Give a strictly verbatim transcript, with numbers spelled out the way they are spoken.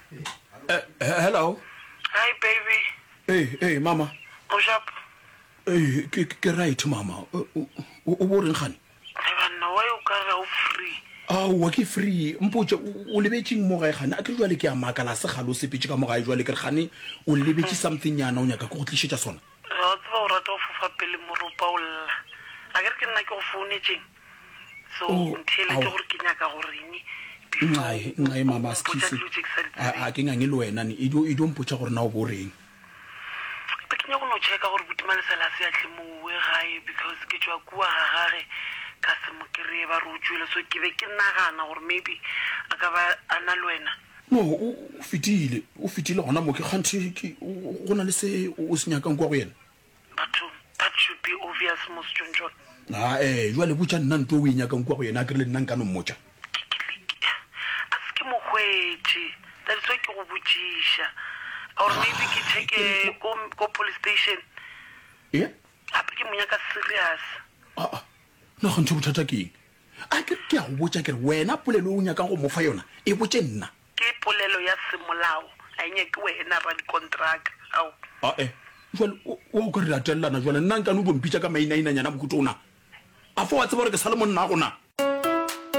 Uh, hello. Hi, baby. Hey, hey, mama. What's up? Hey, ke ke right, mama. O o boreng gane? Bana, why you ka free? Ah, wa ke free. Mpotse o lebetseng mo gae gane. A ke jwale ke a makala se galo se pitse ka mo gae jwale ke gane o lebetse something yana o nyaka go tlishetsa sona. Ra tsba o rata go fofa pele mo ropa o lla. A ke re ke nna ke go founetseng. So, ntele ke gore ke nyaka gore ni. Ngai, ngai mama skisi. A a ke ngange le wena ni. Ido ido mpotsa gore na o boreng. Ke nyaka no checka gore butimale sala se ya tlemo we gae because ke tswa kwa ga gare ka se mo kere ba rutjule so ke be ke nagana gore maybe aka ba ana le wena. No, o fitile, o fitile gona mo ke gantse ke gona le se o se nyakang kwa go yena. Batho that should be obvious most John. Ah eh, jwale botsa nna ntwe o e nyakang kwa go yena ke le nna nka no mmotsa. Aske mo khwetse. That's why ke go botsisha. Or maybe ke check go go police station. Yeah? Ape ke monyaka serious. Ah ah. No go ntse bothata ke eng? A ke ke a go botsa ke wena polelo o nyakang go mo fa yona. E botse nna. Ke polelo ya semolao. A nyeke wena ba di contract. Au. Ah eh. Jwale o go re latellana jwale nna nka no bompitsa ka maina ina nyana bokutona. A fa wa tseba re ke Salomon na gona.